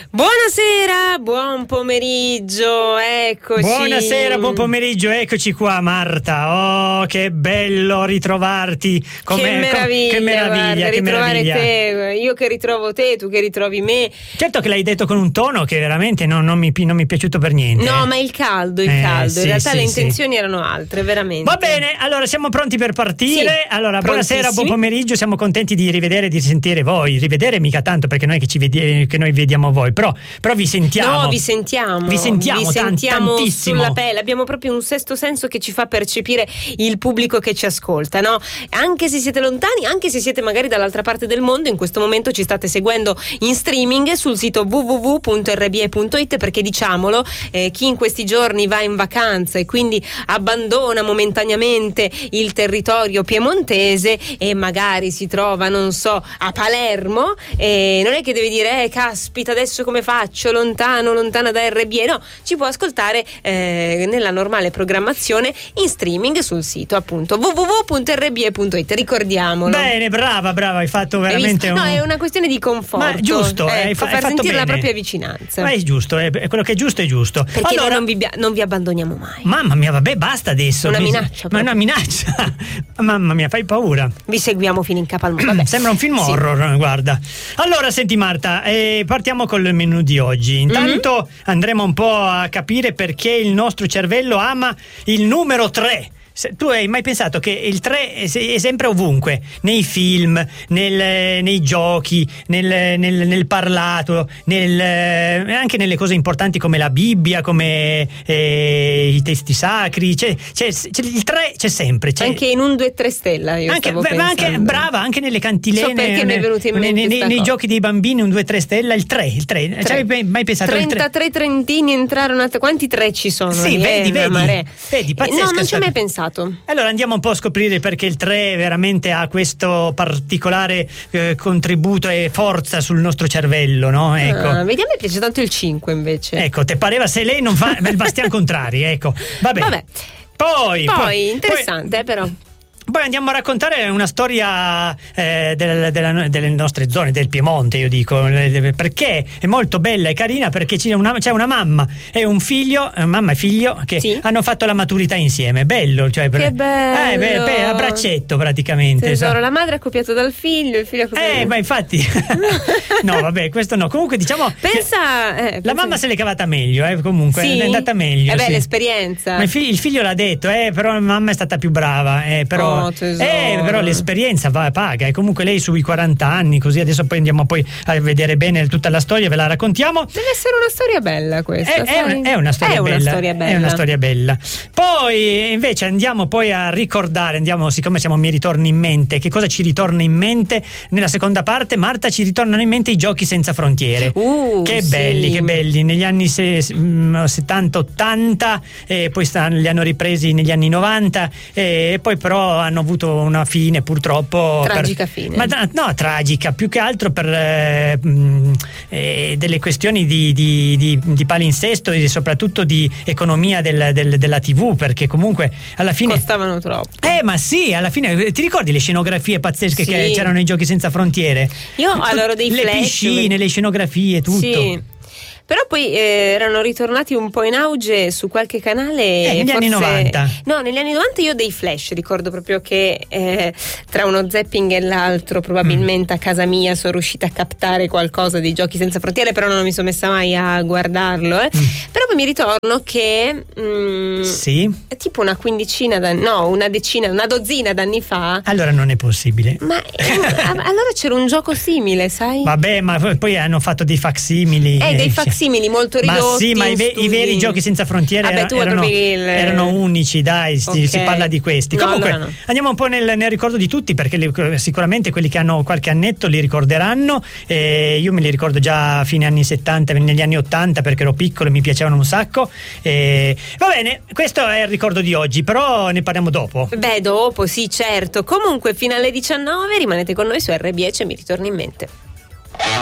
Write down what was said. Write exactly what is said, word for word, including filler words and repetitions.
Buonasera, buon pomeriggio, eccoci. Buonasera, buon pomeriggio, eccoci qua Marta. Oh, che bello ritrovarti. Com'è, che meraviglia, che meraviglia, guarda, che ritrovare meraviglia. te, io che ritrovo te, tu che ritrovi me. Certo che l'hai detto con un tono che veramente non, non, mi, non mi è piaciuto per niente. No, ma il caldo, il Eh, caldo, sì, in realtà sì, le sì. intenzioni erano altre, veramente. Va bene, allora siamo pronti per partire. Sì, allora, buonasera, buon prontissimi. pomeriggio, siamo contenti di rivedere e di sentire voi. Rivedere mica tanto perché noi che ci vedi- che noi vediamo voi, però, però vi sentiamo. No, vi sentiamo. Vi sentiamo, vi tan- sentiamo tantissimo. sulla pelle. Abbiamo proprio un sesto senso che ci fa percepire il pubblico che ci ascolta, no? Anche se siete lontani, anche se siete magari dall'altra parte del mondo, in questo momento ci state seguendo in streaming sul sito w w w punto r b e punto i t, perché diciamolo, eh, chi in questi giorni va in vacanza e quindi abbandona momentaneamente il territorio piemontese e magari si trova, non so, a Palermo, e non è che deve dire eh, caspita, adesso come faccio, lontano lontana da R B E, no, ci può ascoltare eh, nella normale programmazione in streaming sul sito appunto w w w punto r b e punto i t, ricordiamolo. Bene, brava, brava, hai fatto Hai veramente visto? un... No, è una questione di conforto. Ma giusto, ecco, hai fa- hai far fatto sentire la bene. propria vicinanza. Ma è giusto, è, è quello che è giusto è giusto. Perché allora, noi non vi, bia- non vi abbandoniamo mai. Mamma mia, vabbè, basta adesso. Una Mi- minaccia Ma proprio. una minaccia. Mamma mia, fai paura. Vi seguiamo fino in capo al mondo. Vabbè. Sembra un film Sì. horror, guarda. Allora, senti Marta, eh, partiamo col menù di oggi. Intanto Mm-hmm. andremo un po' a capire perché il nostro cervello ama il numero tre. Se- Tu hai mai pensato che il tre è, se- è sempre ovunque, nei film, nel- nei giochi, nel, nel- nel parlato, nel- eh, anche nelle cose importanti come la Bibbia, come eh, i testi sacri, c'è, c'è- c'è- il tre c'è sempre. C'è, Anche in un due tre stella io anche, stavo beh, ma anche pensando. brava, anche nelle cantilene, So perché mi è venuto in nei, mente nei- sta nei cosa. giochi dei bambini, un due tre stella, il tre, il tre. Ci avevi mai pensato al tre? trentatré trentini entrarono a... Quanti tre ci sono? Sì, lì, vedi, eh, vedi, una marea. vedi, Eh, pazzesca no, non ci sta- ho mai pensato. Allora andiamo un po' a scoprire perché il tre veramente ha questo particolare eh, contributo e forza sul nostro cervello, no? Ecco. Ah, vediamo, mi piace tanto il cinque invece. Ecco, te pareva se lei non fa il bastian contrari, ecco. Vabbè. Vabbè. Poi, Poi, interessante, eh, però. Poi andiamo a raccontare una storia eh, del- della- delle nostre zone, del Piemonte, io dico, eh, perché è molto bella e carina, perché c'è una, c'è una mamma e un figlio, eh, mamma e figlio, che Sì. hanno fatto la maturità insieme. Bello, cioè, per- Che bello. Eh, beh, beh, a braccetto praticamente. Tesoro, so. la madre è accoppiata dal figlio, il figlio è accoppiato Eh, dal... ma infatti, no, vabbè, questo no. Comunque, diciamo, Pensa... eh, la pensa- mamma se l'è cavata meglio, eh, comunque, Sì? è andata meglio. Eh beh, sì. l'esperienza. Ma il, fi- il figlio l'ha detto, eh, però la mamma è stata più brava, eh, però, Oh, tesoro. eh, però l'esperienza va, paga, e comunque lei sui quaranta anni, così adesso poi andiamo poi a vedere bene tutta la storia, ve la raccontiamo. Deve essere una storia bella questa. È, è sai? un- è una storia È una bella, storia bella. è una storia bella. Poi invece andiamo poi a ricordare, andiamo, siccome siamo mi ritorna in mente, che cosa ci ritorna in mente nella seconda parte? Marta, ci ritornano in mente i giochi senza frontiere. Uh, che sì. belli, che belli, negli anni se- mm, settanta ottanta, e poi sta- li hanno ripresi negli anni novanta, e poi però hanno avuto una fine purtroppo Tragica per- fine. ma tra- no, tragica, più che altro per eh, mh, eh, delle questioni di, di, di, di palinsesto e soprattutto di economia del- del- della tivù, perché comunque alla fine Costavano troppo. eh ma sì, alla fine ti ricordi le scenografie pazzesche Sì. che c'erano nei Giochi senza frontiere? Io allora dei le flash, piscine, le scenografie, tutto. Sì. Però poi eh, erano ritornati un po' in auge su qualche canale. Eh, negli forse... anni novanta. No, negli anni novanta io ho dei flash. Ricordo proprio che eh, tra uno zapping e l'altro, probabilmente Mm. a casa mia sono riuscita a captare qualcosa di Giochi senza frontiere, però non mi sono messa mai a guardarlo. Eh. Mm. Però poi mi ritorno che mm, Sì. è tipo una quindicina d'anni, no, una decina, una dozzina d'anni fa. Allora non è possibile. Ma eh, allora c'era un gioco simile, sai? Vabbè, ma poi hanno fatto dei facsimili. Eh, dei eh, facsimili molto ridotti. Ma sì, ma i, ve- in i veri studi. giochi senza frontiere Vabbè, era- tu hai erano, proprio il- erano unici, dai, si, Ok. si parla di questi. No, Comunque, allora no. andiamo un po' nel, nel ricordo di tutti, perché li- sicuramente quelli che hanno qualche annetto li ricorderanno. Eh, io me li ricordo già a fine anni settanta, negli anni ottanta, perché ero piccolo e mi piacevano un sacco. Eh, va bene, questo è il ricordo di oggi, però ne parliamo dopo. Beh, dopo, sì, certo. Comunque, fino alle diciannove rimanete con noi su R B E, mi ritorna in mente.